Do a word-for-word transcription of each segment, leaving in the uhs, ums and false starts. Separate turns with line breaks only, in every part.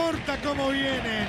importa cómo vienen.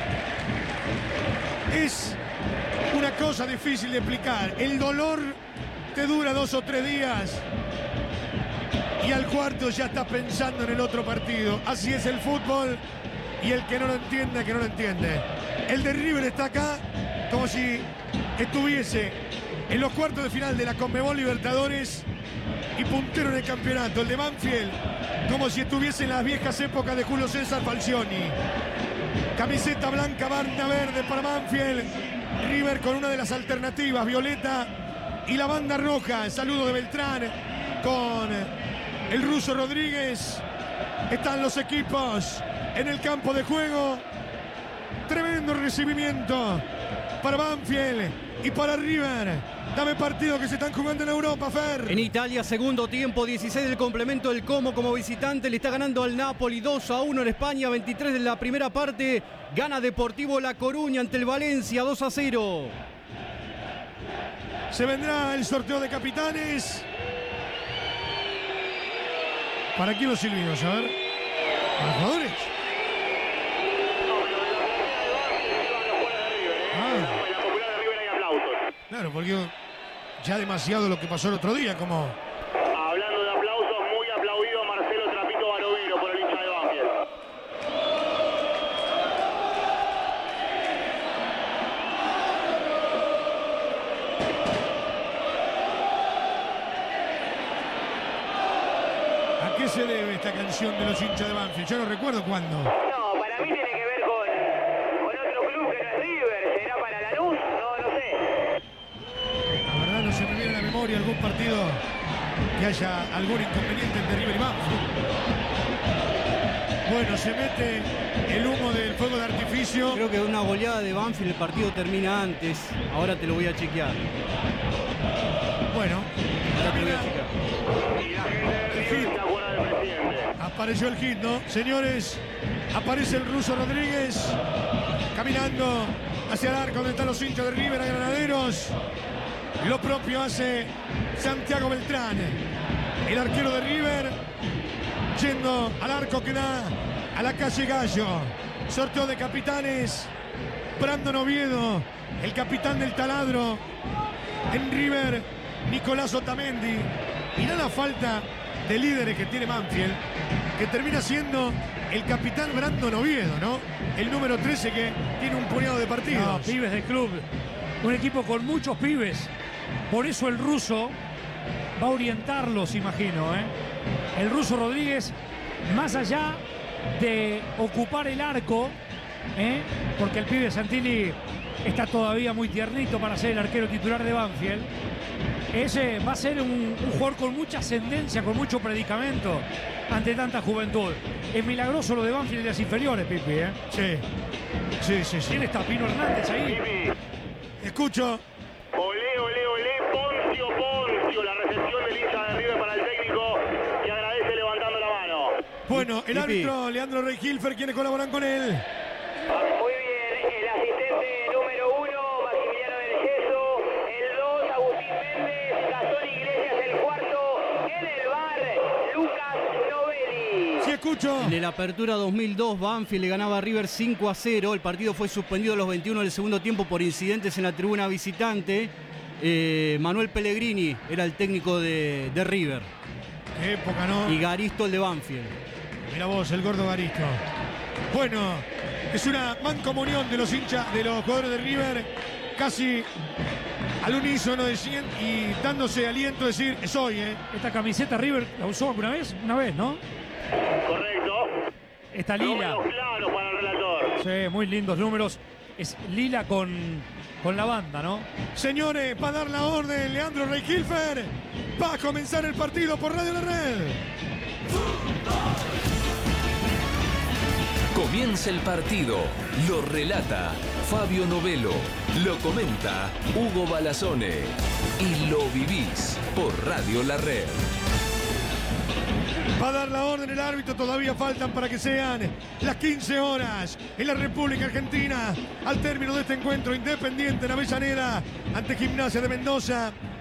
Es una cosa difícil de explicar. El dolor te dura dos o tres días y al cuarto ya estás pensando en el otro partido. Así es el fútbol y el que no lo entiende, que no lo entiende. El de River está acá como si estuviese en los cuartos de final de la Conmebol Libertadores y puntero en el campeonato. El de Banfield como si estuviese en las viejas épocas de Julio César Falcioni. Camiseta blanca, banda verde para Banfield. River con una de las alternativas, violeta y la banda roja. El saludo de Beltrán con el ruso Rodríguez. Están los equipos en el campo de juego. Tremendo recibimiento para Banfield y para River. Dame partido que se están jugando en Europa, Fer.
En Italia, segundo tiempo, dieciséis del complemento del Como como visitante. Le está ganando al Napoli dos a uno en España. veintitrés de la primera parte. Gana Deportivo La Coruña ante el Valencia dos a cero.
Se vendrá el sorteo de capitanes. ¿Para quién los silbidos? A ver. ¿Para los jugadores? Ah. Claro, porque ya demasiado lo que pasó el otro día, como...
Hablando de aplausos, muy aplaudido Marcelo Trapito Barovero por el hincha de Banfield.
¿A qué se debe esta canción de los hinchas de Banfield? Yo no recuerdo cuándo.
No, para mí tiene que ver con, con otro club que no es River. ¿Será para Lanús? No, no sé.
La verdad no se me viene a la memoria algún partido que haya algún inconveniente entre River y Banfield. Bueno, se mete el humo del fuego de artificio.
Creo que una goleada de Banfield, el partido termina antes. Ahora te lo voy a chequear.
Bueno,
Ahora te lo voy a chequear.
Y la gente de River se acuerda del presidente.
apareció el hit, ¿no? Señores, aparece el ruso Rodríguez caminando hacia el arco donde están los hinchas de River, a Granaderos. Lo propio hace Santiago Beltrán, el arquero de River, yendo al arco que da a la calle Gallo. Sorteo de capitanes. Brandon Oviedo, el capitán del taladro. En River, Nicolás Otamendi. Mirá la falta de líderes que tiene Banfield, que termina siendo el capitán Brandon Oviedo, ¿no? El número trece, que tiene un puñado de partidos.
No, pibes del club. Un equipo con muchos pibes. Por eso el ruso va a orientarlos, imagino, ¿eh? El ruso Rodríguez, más allá de ocupar el arco, ¿eh? Porque el pibe Santilli está todavía muy tiernito para ser el arquero titular de Banfield. Ese va a ser un, un jugador con mucha ascendencia, con mucho predicamento ante tanta juventud. Es milagroso lo de Banfield y las inferiores, Pipi, ¿eh?
Sí, sí, sí, sí.
¿Quién está? Pino Hernández ahí.
Pipi,
Escucho.
olé, olé, olé, Poncio, Poncio, la recepción del hincha de River para el técnico, que agradece levantando la mano.
Bueno, el
Pipi.
árbitro Leandro Rey Hilfer, quienes colaboran con él.
Muy bien, el asistente número uno, Maximiliano del Yeso, el dos, Agustín Méndez, Gastón Iglesias, el cuarto, en el bar, Lucas Novelli.
Sí, escucho.
En el Apertura dos mil dos, Banfield le ganaba a River cinco a cero. El partido fue suspendido a los veintiuno del segundo tiempo por incidentes en la tribuna visitante. Eh, Manuel Pellegrini era el técnico de, de River.
Qué época, ¿no?
Y Garisto el de Banfield.
Mira vos, el gordo Garisto. Bueno, es una mancomunión de los hinchas, de los jugadores de River, casi al unísono decían y dándose aliento, decir, es hoy, ¿eh?
Esta camiseta River la usó alguna vez, una vez, ¿no?
Correcto.
Esta lila.
Números claros para el relator.
Sí, muy lindos números. Es lila con, con la banda, ¿no?
Señores, va a dar la orden Leandro Rey Hilfer. Va a comenzar el partido por Radio La Red.
Comienza el partido, lo relata Fabio Novelo, lo comenta Hugo Balazone y lo vivís por Radio La Red.
Va a dar la orden el árbitro, todavía faltan para que sean las quince horas en la República Argentina. Al término de este encuentro, Independiente en Avellaneda ante Gimnasia de Mendoza.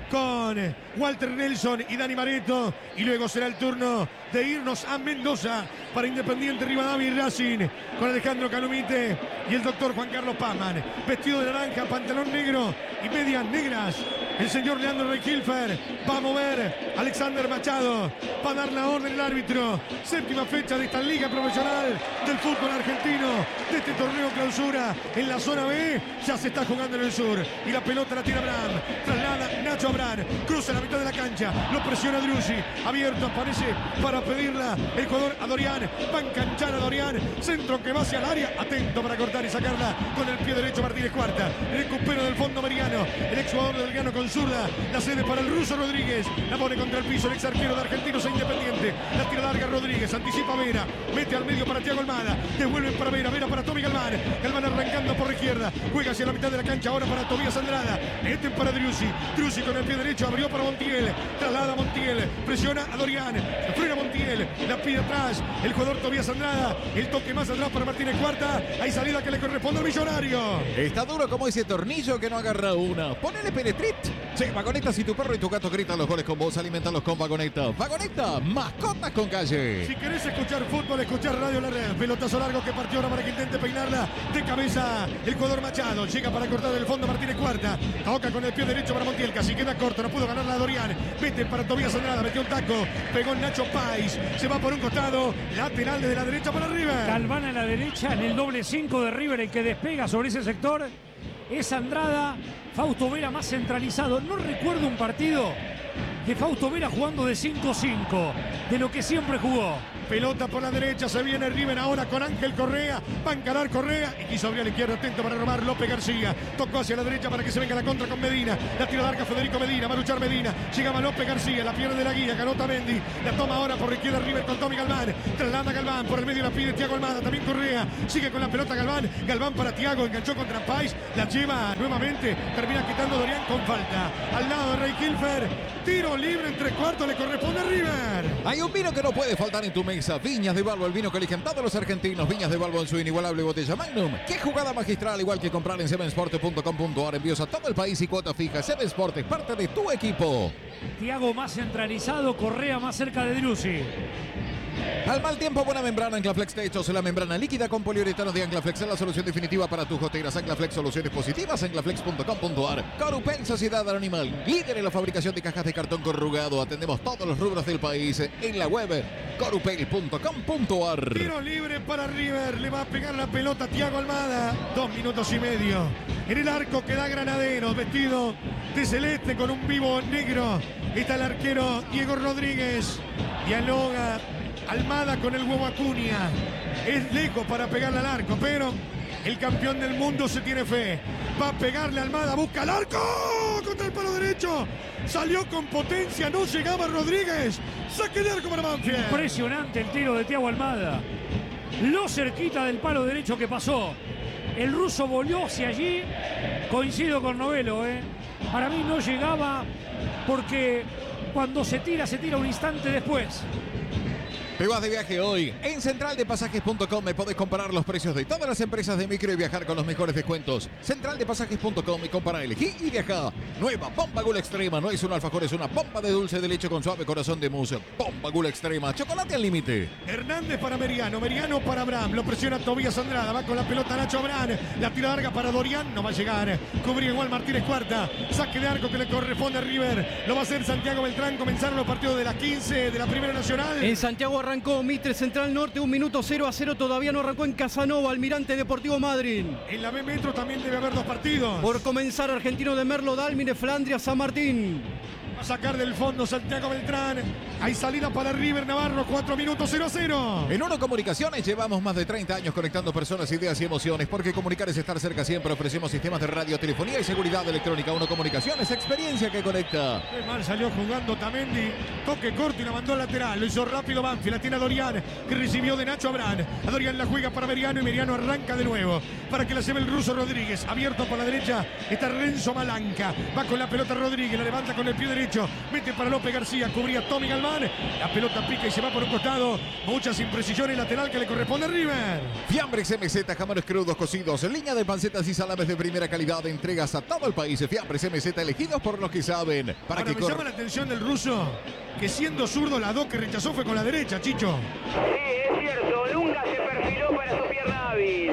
con Walter Nelson y Dani Mareto. Y luego será el turno de irnos a Mendoza para Independiente Rivadavia y Racing, con Alejandro Canumite y el doctor Juan Carlos Pazman. Vestido de naranja, pantalón negro y medias negras. El señor Leandro Reykilfer va a mover Alexander Machado. Va a dar la orden el árbitro. Séptima fecha de esta liga profesional del fútbol argentino, de este torneo clausura en la zona B. Ya se está jugando en el sur. Y la pelota la tira Abraham. Traslada Nacho Abraham. Cruza la mitad de la cancha. Lo presiona Driussi. Abierto aparece para pedirla el jugador a Dorian. Va a enganchar a Dorian. Centro que va hacia el área. Atento para cortar y sacarla con el pie derecho Martínez Cuarta. Recupero del fondo Meriano. El exjugador del Delgano con zurda. La cede para el ruso Rodríguez. La pone contra el piso el ex arquero de Argentinos e Independiente. La tira larga Rodríguez. Anticipa Vera. Mete al medio para Thiago Almada. Devuelven para Vera. Vera para Tommy Galván. Galván arrancando por la izquierda. Juega hacia la mitad de la cancha. Ahora para Tobías Andrada. Meten para Driussi. Driussi con el pie derecho. Abrió para Montiel. Traslada a Montiel. Presiona a Dorian. Frena Montiel. La pide atrás. El jugador Tobías Andrada. El toque más atrás para Martínez Cuarta. Hay salida que le corresponde al Millonario.
Está duro como ese tornillo que no agarra una. Ponele Penetrit. Sí, Vagoneta, si tu perro y tu gato gritan los goles con vos, alimentanlos con Vagoneta. Vagoneta, mascotas con calle.
Si querés escuchar fútbol, escuchar Radio La Red. Pelotazo largo que partió ahora para que intente peinarla. De cabeza el jugador Machado. Llega para cortar el fondo Martínez Cuarta. Toca con el pie derecho para Montiel. Casi queda corto. No pudo ganar la Dorian. Vete para Tobías Andrada. Metió un taco. Pegó Nacho Páez. Se va por un costado. Lateral de la derecha para River.
Galván a la derecha en el doble cinco de River. El que despega sobre ese sector es Andrada. Fausto Vera más centralizado. No recuerdo un partido de Fausto Vera jugando de cinco cinco, de lo que siempre jugó.
Pelota por la derecha, se viene River ahora con Ángel Correa. Va a encarar Correa y quiso abrir a la izquierda, atento para robar López García. Tocó hacia la derecha para que se venga la contra con Medina. La tira larga Federico Medina, va a luchar Medina. Llegaba López García, la pierde de la guía, Canota Mendy. La toma ahora por la izquierda River con Tommy Galván. Traslada Galván, por el medio la pide Thiago Almada, también Correa. Sigue con la pelota Galván. Galván para Thiago, enganchó contra Páez. La lleva nuevamente, termina quitando Dorian con falta. Al lado de Reykilfer, tiro libre en tres cuartos, le corresponde a River.
Hay un vino que no puede faltar en tu mesa. Viñas de Balbo, el vino que eligen todos los argentinos. Viñas de Balbo en su inigualable botella Magnum. Qué jugada magistral, igual que comprar en seven sports punto com punto a r. Envíos a todo el país y cuota fija. seven Sport es parte de tu equipo.
Thiago más centralizado, Correa más cerca de Driussi.
Al mal tiempo, buena membrana. Anclaflex Techos, la membrana líquida con poliuretano de Anclaflex es la solución definitiva para tus goteras. Anclaflex, soluciones positivas. Anclaflex punto com punto a r. Corupel, Sociedad Anónima, líder en la fabricación de cajas de cartón corrugado. Atendemos todos los rubros del país en la web corupel punto com punto a r.
Tiro libre para River, le va a pegar la pelota Thiago Almada. Dos minutos y medio. En el arco queda Granadero, vestido de celeste con un vivo negro. Está el arquero Diego Rodríguez. Dialoga Almada con el huevo Acuña. Es lejos para pegarle al arco, pero el campeón del mundo se tiene fe. Va a pegarle a Almada, busca el arco contra el palo derecho. Salió con potencia, no llegaba Rodríguez. Saque de arco para Banfield.
Impresionante el tiro de Thiago Almada. Lo cerquita del palo derecho que pasó. El ruso volvió hacia allí. Coincido con Novelo, ¿eh? Para mí no llegaba porque cuando se tira, se tira un instante después.
Te vas de viaje hoy. En central de pasajes punto com me podés comparar los precios de todas las empresas de micro y viajar con los mejores descuentos. central de pasajes punto com y compara, elegí y viaja. Nueva Bomba Gula Extrema. No es un alfajor, es una bomba de dulce de leche con suave corazón de mousse. Bomba Gula Extrema. Chocolate al límite.
Hernández para Meriano. Meriano para Abraham. Lo presiona Tobías Andrada. Va con la pelota Nacho Abraham. La tira larga para Dorian. No va a llegar. Cubría igual Martínez Cuarta. Saque de arco que le corresponde a River. Lo va a hacer Santiago Beltrán. Comenzaron los partidos de las quince de la Primera Nacional.
En Santiago arrancó Mitre Central Norte, un minuto cero a cero, todavía no arrancó en Casanova, Almirante Deportivo Madryn.
En la B Metro también debe haber dos partidos.
Por comenzar, Argentino de Merlo, Dálmine, Flandria, San Martín.
Va a sacar del fondo Santiago Beltrán. Hay salida para River Navarro, cuatro minutos cero a cero.
En Uno Comunicaciones llevamos más de treinta años conectando personas, ideas y emociones, porque comunicar es estar cerca siempre. Ofrecemos sistemas de radio, telefonía y seguridad electrónica. Uno Comunicaciones, experiencia que conecta.
Qué mal salió jugando Tamendi. Toque corto y la mandó al lateral. Lo hizo rápido Banfield. La tiene a Dorian, que recibió de Nacho Abraham. A Dorian la juega para Meriano y Meriano arranca de nuevo para que la lleve el ruso Rodríguez. Abierto por la derecha está Renzo Malanca. Va con la pelota Rodríguez, la levanta con el pie derecho. derecho. Mete para López García. Cubría Tommy Galván. La pelota pica y se va por un costado. Muchas imprecisiones lateral que le corresponde a River.
Fiambres M Z, camarones crudos cocidos, línea de pancetas y salames de primera calidad, entregas a todo el país. Fiambres M Z, elegidos por los que saben. Para
Ahora
que
me llama la atención del ruso, que siendo zurdo la dos que rechazó fue con la derecha, Chicho.
Sí, es cierto, nunca se perfiló para su pierna hábil.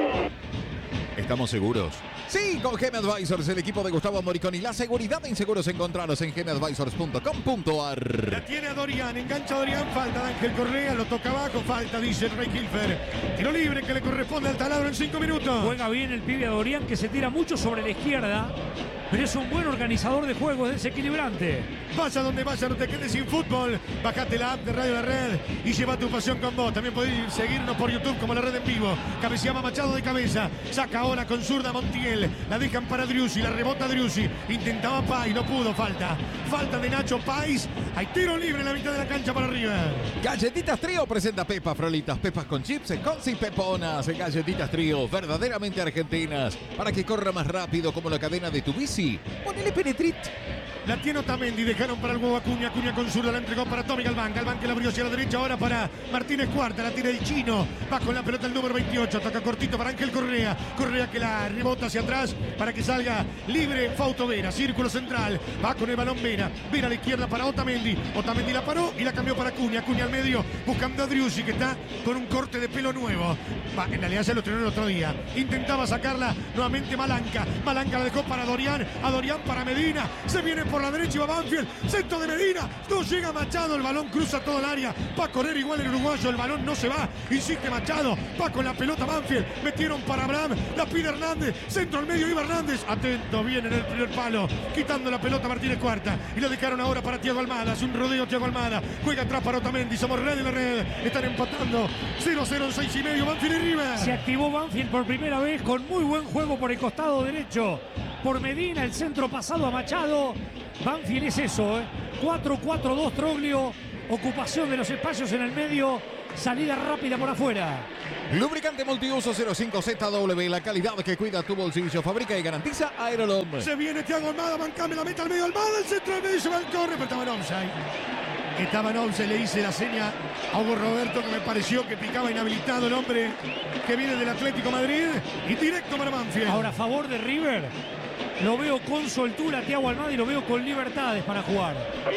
¿Estamos seguros? Sí, con G M Advisors, el equipo de Gustavo Moriconi. La seguridad de inseguros encontraros en g m advisors punto com punto a r.
La tiene a Dorian, engancha a Dorian, falta de Ángel Correa, lo toca abajo, falta, dice el Rey Hilfer. Tiro libre que le corresponde al taladro en cinco minutos.
Juega bien el pibe a Dorian, que se tira mucho sobre la izquierda, pero es un buen organizador de juegos, desequilibrante.
Vaya donde vaya, no te quedes sin fútbol. Bajate la app de Radio La Red y lleva tu pasión con vos. También podéis seguirnos por YouTube como La Red en Vivo. Cabeceaba Machado de cabeza. Saca ahora con zurda Montiel. La dejan para Driussi. La rebota Driussi. Intentaba Pais. No pudo. Falta. Falta de Nacho Pais. Hay tiro libre en la mitad de la cancha para River.
Galletitas Trío presenta Pepa Frolitas. Pepas con chips, con y peponas. Galletitas Trío, verdaderamente argentinas. Para que corra más rápido como la cadena de tu bici. Ponele Penetrit.
La tiene Otamendi, dejaron para el huevo Acuña, Acuña con zurda, la entregó para Tommy Galván, Galván que la abrió hacia la derecha, ahora para Martínez Cuarta, la tira el chino, va con la pelota el número veintiocho, toca cortito para Ángel Correa, Correa que la rebota hacia atrás para que salga libre Fausto Vera, círculo central, va con el balón Vera, Vera a la izquierda para Otamendi, Otamendi la paró y la cambió para Acuña, Acuña al medio, buscando a Driussi que está con un corte de pelo nuevo, va, en realidad se lo estrenó el otro día, intentaba sacarla nuevamente Malanca, Malanca la dejó para Dorian, a Dorian para Medina, se viene por la derecha y va Banfield, centro de Medina, no llega Machado, el balón cruza todo el área, va a correr igual el uruguayo, el balón no se va, insiste Machado, va con la pelota Banfield, metieron para Abraham, la pide Hernández, centro al medio iba Hernández, atento, bien en el primer palo, quitando la pelota Martínez Cuarta, y lo dejaron ahora para Thiago Almada, hace un rodeo Thiago Almada, juega atrás para Otamendi, somos red de la red, están empatando, cero cero en seis y medio, Banfield y River.
Se activó Banfield por primera vez con muy buen juego por el costado derecho, por Medina, el centro pasado a Machado. Banfield es eso, ¿eh? cuatro cuatro dos Troglio, ocupación de los espacios en el medio, salida rápida por afuera.
Lubricante multiuso cero cinco Z W, la calidad que cuida tu bolsillo, fabrica y garantiza Aerolom.
Se viene Thiago Almada, bancame la meta al medio, Almada, el centro del medio, se va al corre, pero estaba en offside. Estaba en offside, le hice la seña a Hugo Roberto que me pareció que picaba inhabilitado el hombre que viene del Atlético Madrid y directo para Banfield.
Ahora a favor de River, lo veo con soltura Thiago Almada y lo veo con libertades para jugar.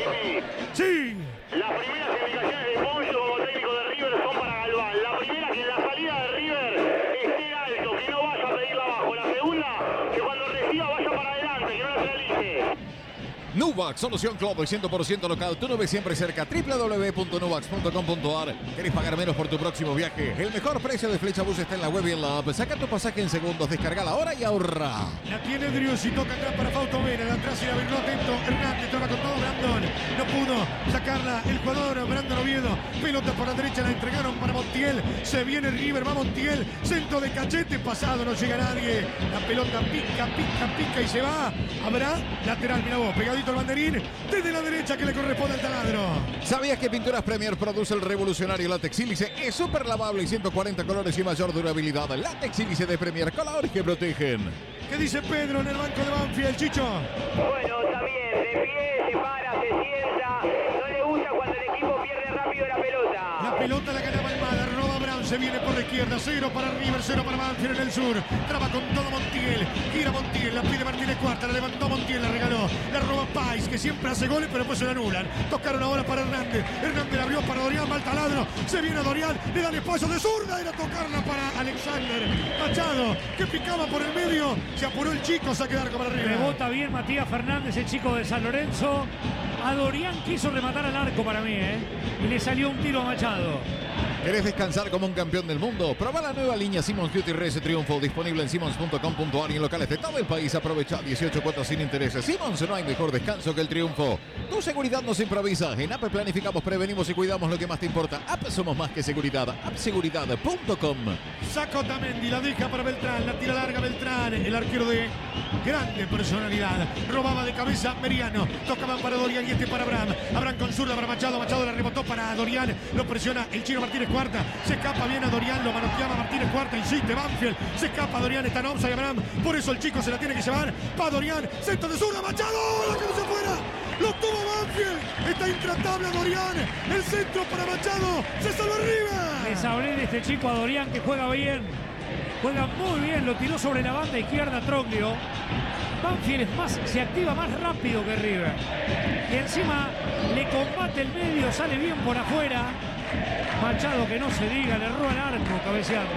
Sí.
Las primeras indicaciones de Poncio como técnico de River son para Galván. La primera, que en la salida de River esté alto, que no vaya a pedirla abajo. La segunda, que cuando reciba vaya para adelante, que no la realice.
Nuvac, solución Clodo cien por ciento local. Tu nube siempre cerca. w w w punto nuvax punto com punto a r. ¿Querés pagar menos por tu próximo viaje? El mejor precio de Flecha Bus está en la web y en la app. Saca tu pasaje en segundos, descargala ahora y ahorra.
La tiene Driussi, toca atrás para Fausto Vera. De atrás y la viró atento. Hernández toca con todo Brandon. No pudo sacarla el jugador Brandon Oviedo. Pelota por la derecha, la entregaron para Montiel. Se viene River, va Montiel. Centro de cachete, pasado, no llega nadie. La pelota pica, pica, pica y se va. Habrá lateral, mira vos, pegadito el banderín desde la derecha que le corresponde al taladro.
¿Sabías que Pinturas Premier produce el revolucionario látex sílice? Es súper lavable y ciento cuarenta colores y mayor durabilidad. Látex sílice de Premier, colores que protegen.
¿Qué dice Pedro en el banco de Banfield, Chicho?
Bueno, está bien, de pie, se para, se sienta. No le gusta cuando el equipo pierde rápido la pelota.
La pelota la ganaba Almada, roba Brown, se viene por la izquierda, cero para River, cero para Banfield en el sur. Traba con todo Montiel, gira Montiel, la pide Martínez Cuarta, la levantó Montiel, la regaló. La roba Pais, que siempre hace goles, pero después se la anulan. Tocaron ahora para Hernández, Hernández la abrió para Dorian, va al taladro, se viene a Dorian, le dan espacio de zurda, era tocarla para Alexander Machado, que picaba por el medio, se apuró el chico, saque de arco para River.
Rebota bien Matías Fernández, el chico de San Lorenzo. A Dorian quiso rematar al arco para mí, ¿eh? Y le salió un tiro a Machado.
¿Querés descansar como un campeón del mundo? Proba la nueva línea Simmons Beauty Race Triunfo, disponible en simmons punto com punto a r y en locales de todo el país. Aprovecha dieciocho cuotas sin intereses. Simmons, no hay mejor descanso que el triunfo. Tu seguridad nos improvisa. En A P E planificamos, prevenimos y cuidamos lo que más te importa. A P E somos más que seguridad. app seguridad punto com.
Saca Otamendi, la deja para Beltrán, la tira larga Beltrán, el arquero de grande personalidad. Robaba de cabeza Meriano, tocaban para Dorian y este para Abraham. Abraham con zurda para Machado, Machado la rebotó para Dorian, lo presiona el chino Martínez Cuarta, se escapa bien a Dorian, lo manoteaba Martínez Cuarta, insiste Banfield, se escapa Dorian, está en offside Abraham, por eso el chico se la tiene que llevar, para Dorian, centro de zurda, Machado, la que no se fuera. lo tuvo Banfield, está intratable a Dorian, el centro para Machado, se salva arriba.
Les hablé de este chico a Dorian que juega bien, juega muy bien, lo tiró sobre la banda izquierda Troglio. Banfield es más, se activa más rápido que River. Y encima le combate el medio, sale bien por afuera. Machado, que no se diga, le erró al arco cabeceando.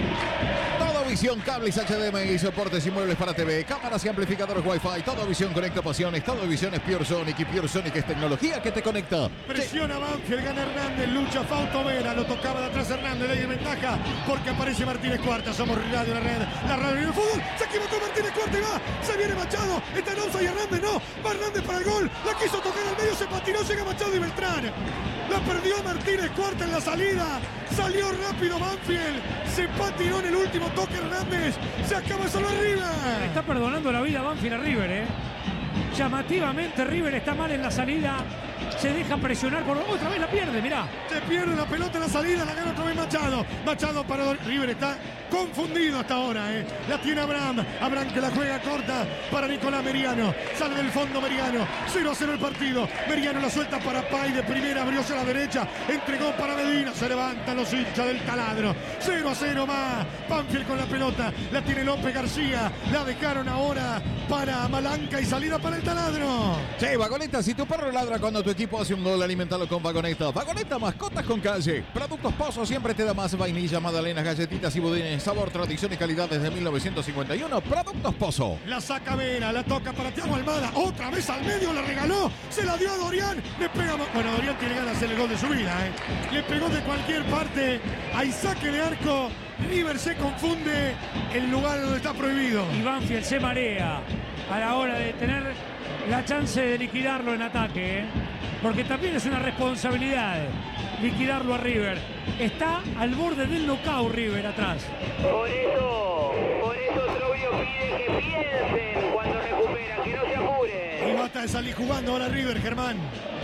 Todo Visión, cables H D M I, soportes y muebles para T V, cámaras y amplificadores Wi-Fi. Todo Visión conecta pasiones. Todo Visión es Pure Sonic y Pure Sonic es tecnología que te conecta.
Presiona Banfield, gana Hernández, lucha Fausto Vera, lo tocaba de atrás Hernández, le dio ventaja porque aparece Martínez Cuarta. Somos Radio La Red, la radio del fútbol. Se equivocó Martínez Cuarta y va, se viene Machado, está en onza y Hernández no, va Hernández para el gol, la quiso tocar al medio, se patinó, llega Machado y Beltrán. La perdió Martínez Cuarta en la salida, salió rápido Banfield, se patinó en el último toque Hernández, se acaba solo arriba.
Le está perdonando la vida a Banfield a River, ¿eh? Llamativamente River está mal en la salida, se deja presionar por otra vez la pierde, mirá.
Se pierde la pelota en la salida, la gana otra vez Machado. Machado para River, está confundido hasta ahora, ¿eh? La tiene Abraham, Abraham que la juega corta para Nicolás Meriano. Sale del fondo Meriano, cero a cero el partido. Meriano la suelta para Pay de primera, abrió hacia la derecha, entregó para Medina, se levantan los hinchas del taladro. cero a cero más, Banfield con la pelota, la tiene López García, la dejaron ahora para Malanca y salida para el taladro.
Che, Vagoneta, si tu perro ladra cuando tu equipo hace un gol, alimentalo con Vagoneta. Vagoneta, mascotas con calle. Productos Pozo siempre te da más vainilla, magdalenas, galletitas y budines. Sabor, tradición y calidad desde mil novecientos cincuenta y uno. Productos Pozo.
La saca Vera, la toca para Thiago Almada. Otra vez al medio, la regaló. Se la dio a Dorian. Le pega. Bueno, Dorian tiene ganas de hacer el gol de su vida, ¿eh? Le pegó de cualquier parte. Hay saque de arco. River se confunde. El lugar donde está prohibido.
Y Banfield se marea a la hora de tener la chance de liquidarlo en ataque, ¿eh? Porque también es una responsabilidad liquidarlo a River. Está al borde del knockout River atrás.
Por eso, por eso Troglio pide que piensen cuando recuperan, que no se apuren.
Y basta de salir jugando ahora River, Germán.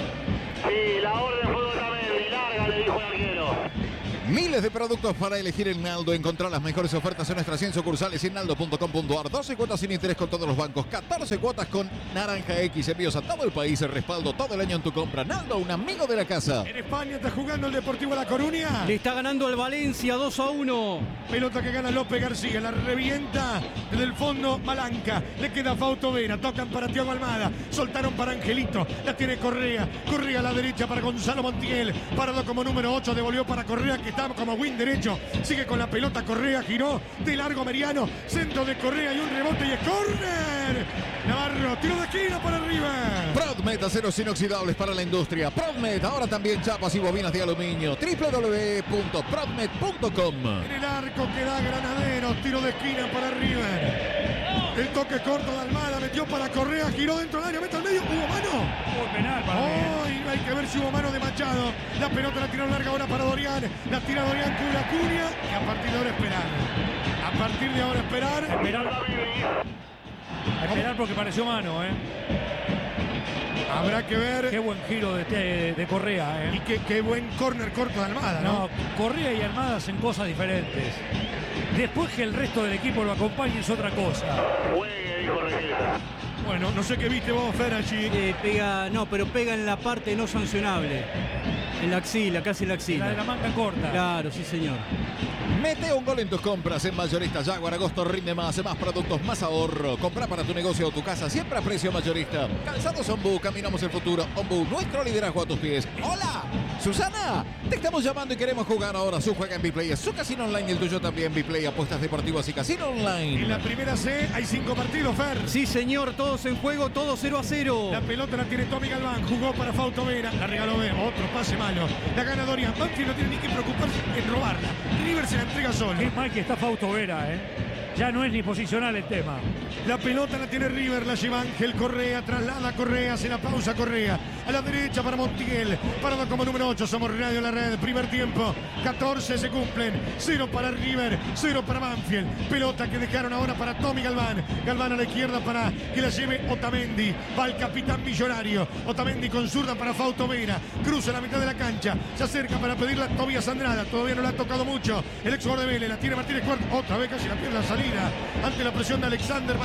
Sí, la orden fue Otamendi, larga, le dijo el arquero.
Miles de productos para elegir en Naldo. Encontrar las mejores ofertas en nuestras cien sucursales en naldo punto com punto ar. doce cuotas sin interés con todos los bancos. catorce cuotas con Naranja X. Envíos a todo el país. El respaldo todo el año en tu compra. Naldo, un amigo de la casa.
En España está jugando el Deportivo La Coruña.
Le está ganando al Valencia dos a uno.
Pelota que gana López García. La revienta desde el fondo Malanca. Le queda Fausto Vera. Tocan para Thiago Almada. Soltaron para Angelito. La tiene Correa. Correa a la derecha para Gonzalo Montiel. Parado como número ocho. Devolvió para Correa que está como win derecho. Sigue con la pelota Correa. Giró de largo Meriano. Centro de Correa y un rebote y es córner. Navarro. Tiro de esquina para arriba.
Prodmet, aceros inoxidables para la industria. Prodmet, ahora también chapas y bobinas de aluminio. doble u doble u doble u punto prodmet punto com.
En el arco queda Granadero. Tiro de esquina para River. El toque corto de Almada, metió para Correa, giró dentro del área, mete al medio, hubo mano.
Hubo penal para mí.
Hoy hay que ver si hubo mano de Machado. La pelota la tiró larga ahora para Dorian. La tira Dorian con la Cunha y a partir de ahora esperar. A partir de ahora esperar.
Esperar, esperar porque pareció mano, ¿eh?
Habrá que ver.
Qué buen giro de, de, de Correa, ¿eh?
Y qué, qué buen córner corto de Almada, ¿no?
No, Correa y Almada hacen cosas diferentes. Después que el resto del equipo lo acompañe es otra cosa.
Juegue, dijo Requeta.
Bueno, no sé qué viste vos, Fer, allí.
Eh, pega, no, pero pega en la parte no sancionable. En la axila, casi en la axila.
La de la manga corta.
Claro, sí señor.
Mete un gol en tus compras en Mayorista Jaguar. Agosto rinde más, más productos, más ahorro. Compra para tu negocio o tu casa, siempre a precio mayorista. Calzados Ombú, caminamos el futuro. Ombú, nuestro liderazgo a tus pies. ¡Hola! ¡Susana! Te estamos llamando y queremos jugar ahora. Su juega en Biplay, su casino online y el tuyo también. Biplay, apuestas deportivas y casino online.
En la primera C hay cinco partidos, Fer.
Sí señor, todos en juego, todos cero a cero.
La pelota la tiene Tommy Galván, jugó para Fausto Vera, la regaló Vera, otro pase malo. La gana Dorian, Banfield no tiene ni que preocuparse en robarla. River se la entrega solo.
Qué mal que está Fausto Vera, ¿eh? Ya no es ni posicional el tema.
La pelota la tiene River, la lleva Ángel Correa, traslada a Correa, hace la pausa Correa. A la derecha para Montiel, parado como número ocho, somos Radio La Red. Primer tiempo, catorce se cumplen. Cero para River, cero para Banfield. Pelota que dejaron ahora para Tommy Galván. Galván a la izquierda para que la lleve Otamendi. Va el capitán millonario. Otamendi con zurda para Fausto Vera. Cruza la mitad de la cancha. Se acerca para pedirla a Tobias Andrada. Todavía no la ha tocado mucho. El ex jugador de Vélez, la tiene Martínez Cuarta. Otra vez casi la pierde la salida. Ante la presión de Alexander Machado.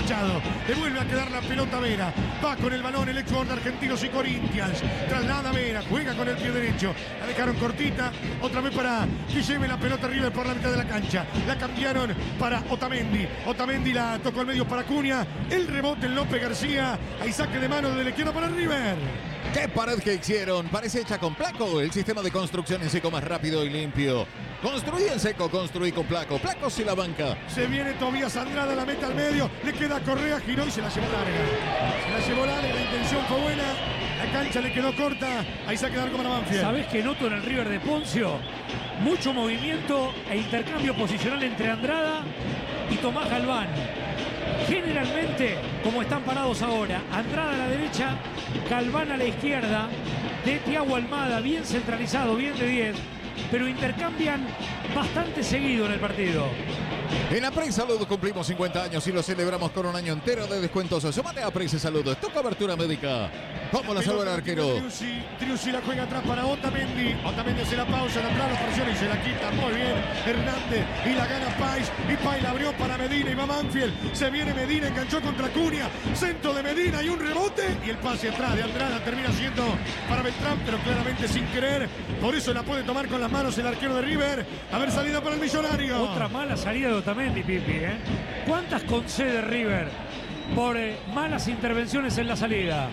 enganchado. Le vuelve a quedar la pelota a Vera. Va con el balón el ex jugador de Argentinos y Corinthians. Traslada a Vera, juega con el pie derecho. La dejaron cortita. Otra vez para que lleve la pelota River por la mitad de la cancha. La cambiaron para Otamendi. Otamendi la tocó al medio para Cunha. El rebote en López García. Hay saque de mano de la izquierda para River.
¡Qué pared que hicieron! Parece hecha con Placo, el sistema de construcción en seco más rápido y limpio. Construí en seco, construí con Placo. Placo si la banca.
Se viene Tobías Andrada, la meta al medio. Le queda Correa, giró y se la llevó larga. Se la llevó larga, la intención fue buena. La cancha le quedó corta. Ahí se ha quedado para Banfield.
¿Sabés qué noto en el River de Poncio? Mucho movimiento e intercambio posicional entre Andrada y Tomás Galván. Generalmente, como están parados ahora, Andrada a la derecha, Galván a la izquierda, de Thiago Almada, bien centralizado, bien de diez, pero intercambian bastante seguido en el partido.
En Apres Salud cumplimos cincuenta años y lo celebramos con un año entero de descuentos. Sumate a Apres Salud, es tu cobertura médica. ¿Cómo la salva el arquero?
Triusi, Triusi la juega atrás para Otamendi. Otamendi hace la pausa, la atrás, la presión y se la quita. Muy bien, Hernández. Y la gana Pais. Y Pais la abrió para Medina y va Banfield. Se viene Medina, enganchó contra Cunha. Centro de Medina y un rebote. Y el pase atrás de Andrada termina siendo para Beltrán, pero claramente sin querer. Por eso la puede tomar con las manos el arquero de River. Haber salido para el Millonario.
Otra mala salida de Otamendi, Pipi, ¿eh? ¿Cuántas concede River por eh, malas intervenciones en la salida?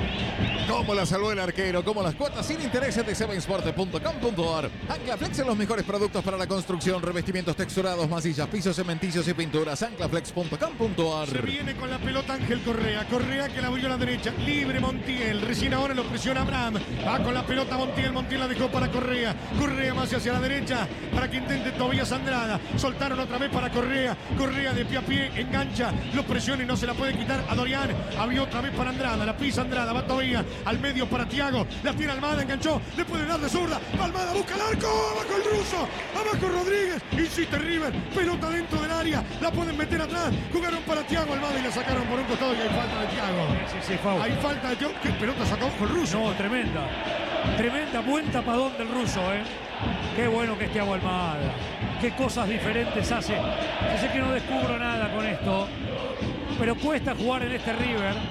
¿Cómo la salvó el arquero? ¿Cómo las cuotas sin intereses de seven sport punto com punto ar? Anclaflex en los mejores productos para la construcción, revestimientos texturados, masillas, pisos, cementicios y pinturas. Anclaflex punto com punto ar.
Se viene con la pelota Ángel Correa. Correa que la abrió a la derecha. Libre Montiel. Recién ahora lo presiona Abraham. Va con la pelota Montiel. Montiel la dejó para Correa. Correa más hacia la derecha para que intente Tobías Andrada. Soltaron otra vez para Correa. Correa de pie a pie. Engancha. Lo presiona y no se la puede quitar a Dorian. Abrió otra vez para Andrada. La pisa Andrada. Va Tobías. Al medio para Thiago. La tiene Almada. Enganchó. Le puede dar de zurda. Almada busca el arco. Abajo el ruso. Abajo Rodríguez. Insiste River. Pelota dentro del área. La pueden meter atrás. Jugaron para Thiago Almada y la sacaron por un costado y hay falta de Thiago.
Sí, sí, foul.
Hay falta de Thiago. ¿Qué pelota sacó con el ruso?
No, tremenda. Tremenda, buen tapadón del ruso, ¿eh? Qué bueno que es Thiago Almada. Qué cosas diferentes hace. Yo sé que no descubro nada con esto, pero cuesta jugar en este River.